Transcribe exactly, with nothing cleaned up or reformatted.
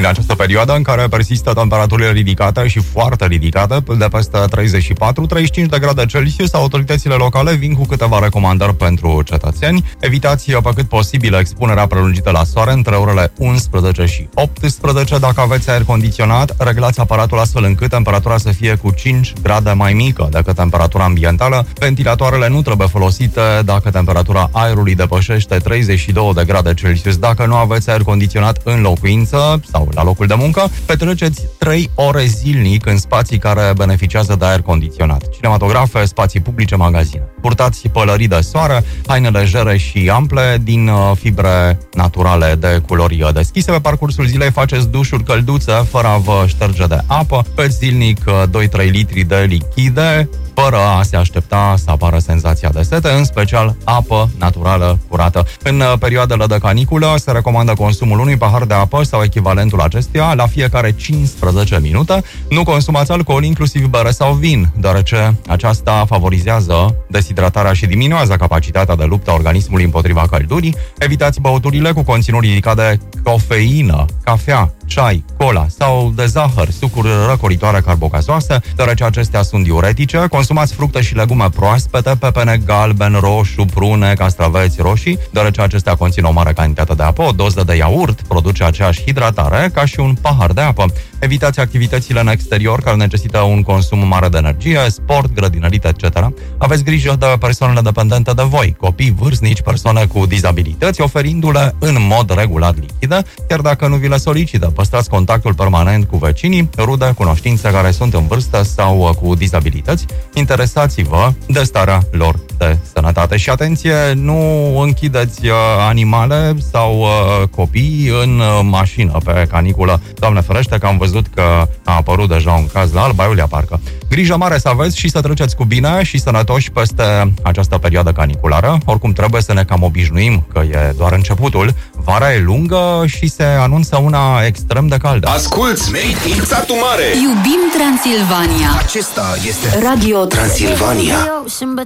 Din această perioadă în care persistă temperaturile ridicate și foarte ridicate, de peste treizeci și patru treizeci și cinci de grade Celsius, autoritățile locale vin cu câteva recomandări pentru cetățeni. Evitați pe cât posibil expunerea prelungită la soare între orele unsprezece și optsprezece. Dacă aveți aer condiționat, reglați aparatul astfel încât temperatura să fie cu cinci grade mai mică decât temperatura ambientală. Ventilatoarele nu trebuie folosite dacă temperatura aerului depășește treizeci și doi de grade Celsius. Dacă nu aveți aer condiționat în locuință sau la locul de muncă, petreceți trei ore zilnic în spații care beneficiază de aer condiționat: cinematografe, spații publice, magazine. Purtați pălării de soare, haine legere și ample din fibre naturale de culori deschise. Pe parcursul zilei faceți dușuri călduțe fără a vă șterge de apă. Beți zilnic doi trei litri de lichide, fără a se aștepta să apară senzația de sete, în special apă naturală curată. În perioadele de caniculă se recomandă consumul unui pahar de apă sau echivalentul acestuia la fiecare cincisprezece minute. Nu consumați alcool, inclusiv bere sau vin, deoarece aceasta favorizează deshidratarea și diminuează capacitatea de luptă a organismului împotriva căldurii. Evitați băuturile cu conținut ridicat de cofeină, cafea, ceai, cola sau de zahăr, sucuri răcoritoare carbogazoase, deoarece acestea sunt diuretice. Consumați fructe și legume proaspete, pepene galben, roșu, prune, castraveți roșii, deoarece acestea conțin o mare cantitate de apă. O doză de iaurt produce aceeași hidratare ca și un pahar de apă. Evitați activitățile în exterior care necesită un consum mare de energie, sport, grădinărit, et cetera. Aveți grijă de persoanele dependente de voi, copii, vârstnici, persoane cu dizabilități, oferindu-le în mod regulat lichide, chiar dacă nu vi le solicită. Păstrați contactul permanent cu vecinii, rude, cunoștințe care sunt în vârstă sau cu dizabilități. Interesați-vă de starea lor de sănătate. Și atenție, nu închideți uh, animale sau uh, copii în uh, mașină pe caniculă. Doamne ferește că am văzut că a apărut deja un caz la Alba Iulia, parcă. Grijă mare să aveți și să treceți cu bine și sănătoși peste această perioadă caniculară. Oricum trebuie să ne cam obișnuim că e doar începutul. Vara e lungă și se anunță una extrem de caldă. Asculți Made in Satu Mare. Iubim Transilvania. Acesta este Radio Transilvania.